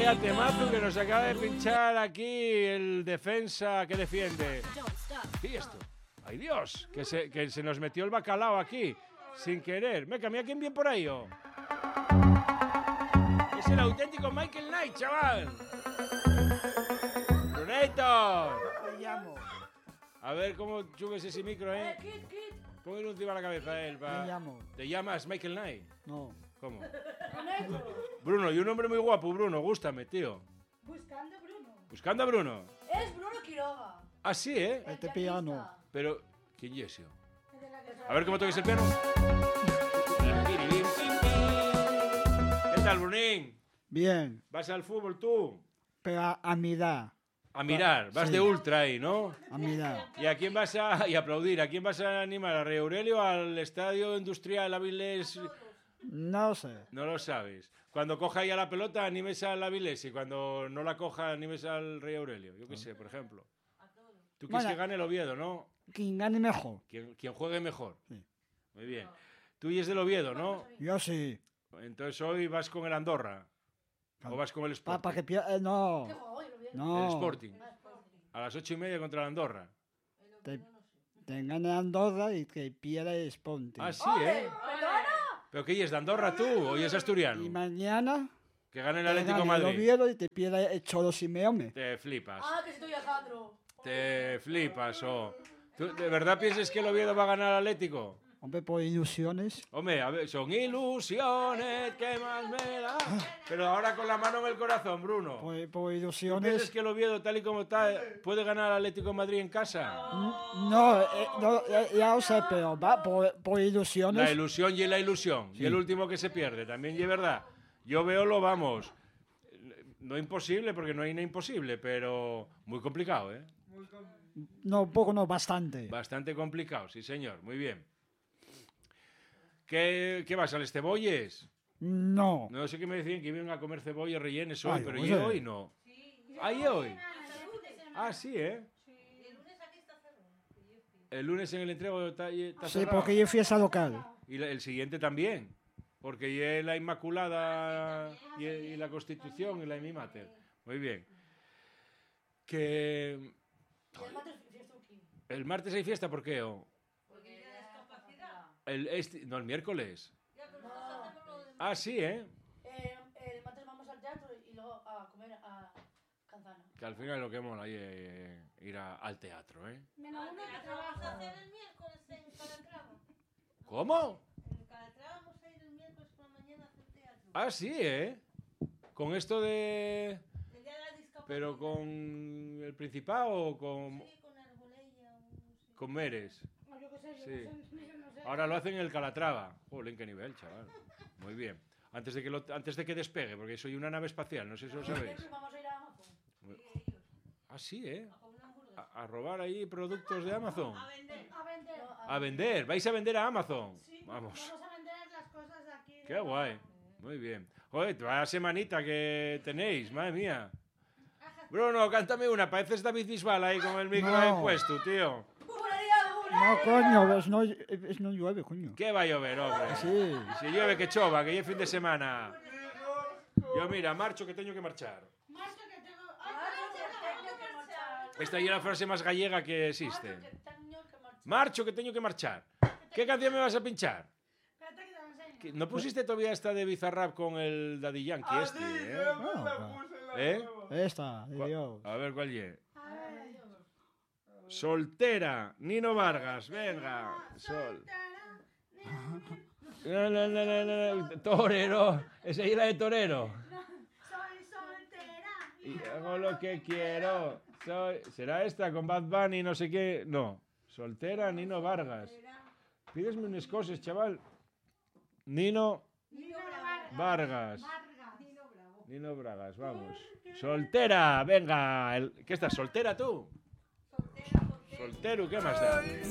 Vaya temazo que nos acaba de pinchar aquí el defensa que defiende. ¿Qué es esto? ¡Ay, Dios! Que se nos metió el bacalao aquí, sin querer. Mira quién viene por ahí, oh. Es el auténtico Michael Knight, chaval. ¡Brunator! Te llamo. A ver cómo subes ese micro, ¿eh? Póngale encima la cabeza a él. Te llamo. ¿Te llamas Michael Knight? No. ¿Cómo? Bruno, y un hombre muy guapo, Bruno. Gústame, tío. Buscando a Bruno. Buscando a Bruno. Es Bruno Quiroga. Ah, sí, ¿eh? Este piano. Pero, ¿quién es eso? A ver cómo toques el piano. ¿Qué tal, Brunín? Bien. ¿Vas al fútbol tú? Pero a mirar. A mirar, vas Sí. de ultra ahí, ¿no? A mirar. ¿Y a quién vas a y aplaudir? ¿A quién vas a animar? ¿A Rey Aurelio? ¿Al Estadio Industrial Avilés? No sé. No lo sabes. Cuando coja ya la pelota, animes al Avilés, y cuando no la coja, animes al Rey Aurelio. Yo qué sé, por ejemplo. Tú quieres Bueno. que gane el Oviedo, ¿no? Quien gane mejor. Quien juegue mejor. Sí. Muy bien. Tú y es del Oviedo, ¿no? Yo sí. Entonces hoy vas con el Andorra. ¿O vas con el Sporting? Para que pierda. No. ¿Qué juego hoy? ¿Lo vieron? No. El Sporting. A las 8:30 contra el Andorra. Te gane Andorra y que pierda el Sporting. Ah, sí, ¿eh? ¿Perdona? ¿Pero qué es de Andorra tú o es asturiano? Y mañana Que gane el te Atlético de gane el Madrid. Oviedo y te pierda el Cholo Simeone. Te flipas. Ah, que estoy Alejandro. Te flipas, oh. ¿Tú de verdad piensas que el Oviedo va a ganar al Atlético? Hombre, por ilusiones. Hombre, a ver, son ilusiones, ¿qué más me da? Pero ahora con la mano en el corazón, Bruno. Por ¿Tú piensas ilusiones. que el Oviedo, tal y como está, puede ganar al Atlético de Madrid en casa? No, ya lo sé, pero va por ilusiones. La ilusión y la ilusión. Y el último que se pierde, también y es verdad. Yo veo lo vamos. No imposible, porque no hay nada imposible, pero muy complicado, ¿eh? No, poco, no, bastante. Bastante complicado, sí, señor. Muy bien. ¿Qué vas, al Estebolles? No. No sé qué me decían que iban a comer cebollas rellenes hoy, Ay, pero oye. yo hoy no. Ah, ¿y hoy? Ah, sí, ¿eh? El lunes en el entrego está Sí, cerrado. porque yo fiesta local. Y el siguiente también. Porque ya la Inmaculada y la Constitución y la Mi Mater. Muy bien. Que Y el martes fiesta aquí. el martes hay fiesta, ¿por qué? Oh? Porque ya es capacidad. No, el miércoles. No. Ah, sí, ¿eh? El martes vamos al teatro y luego a comer a Canzana. Que al final lo que mola ahí ir al teatro, ¿eh? Menos uno que Vamos a trabaja. hacer el miércoles en Calatrava. ¿Cómo? En Calatrava vamos a ir el miércoles por la mañana a hacer teatro. Ah, sí, ¿eh? Con esto de... El día de la discapacidad. ¿Pero con el Principado o con Sí, con Argoleya. Sí. con Meres? No, yo qué sé, Sí. yo no sé. Ahora lo hacen en el Calatrava. Jolín, qué nivel, chaval. Muy bien. Antes de que despegue, porque soy una nave espacial, no sé si lo sabéis. Vamos a ir a Amazon. Ah, sí, ¿eh? A comer hamburguesas. A robar ahí productos de Amazon. A vender. A vender. A vender. ¿Vais a vender a Amazon? Sí, Vamos. vamos a vender las cosas de aquí. Qué guay. Muy bien. Joder, vaya semanita que tenéis, madre mía. Bruno, cántame una. Pareces David Bisbal ahí con el micro No. ahí puesto, tío. No, coño, no llueve, coño. ¿Qué va a llover, hombre? Sí. Si llueve, que chova, que ya es fin de semana. Yo, mira, marcho que tengo que marchar. Esta es la frase más gallega que existe. Marcho que tengo que marchar. ¿Qué canción me vas a pinchar? ¿No pusiste todavía esta de Bizarrap con el Daddy Yankee este, eh? ¿Eh? Esta, de Dios. A ver cuál es. Soltera, Nino Vargas, venga. No. Torero, esa es la de Torero. Soy soltera. Y hago lo que quiero. ¿Será esta con Bad Bunny, no sé qué? No. Soltera, Nino Vargas. Pídesme unas cosas, chaval. Nino Vargas. Nino Vargas, vamos. Soltera, venga. ¿Qué estás, soltera tú? Soltero, ¿qué más da?